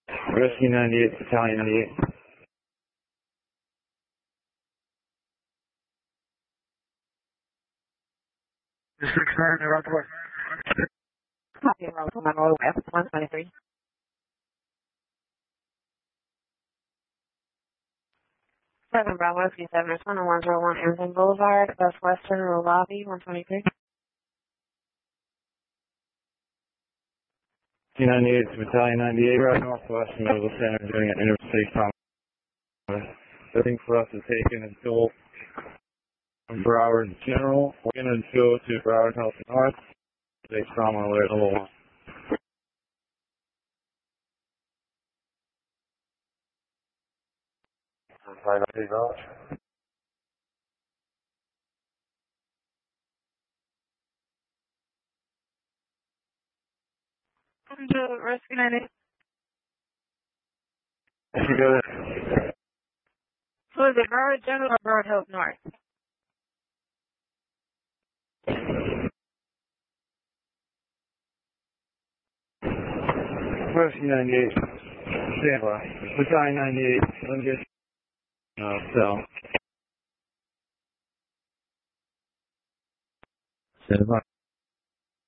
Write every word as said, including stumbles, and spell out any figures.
Rescue ninety-eight, Battalion ninety-eight. six nine, around the way. Copy, roll to Monroe West, one twenty-three. seven Bravo Whiskey seven, one one zero one Emerson Boulevard, Best Western, Row Lobby, one twenty-three. Rescue ninety-eight to Battalion ninety-eight, right northwest from Mobile Center, doing an interstate combat. Everything for us is taken until Broward General. We're going to go to Broward Health North. They trauma alert level one. Five eight dollars. Rescue ninety-eight. If you go there. So is it Broward General or Broward Health North? Rescue ninety-eight. Stand by. Battalion ninety-eight. Let me get uh, cell. Stand by.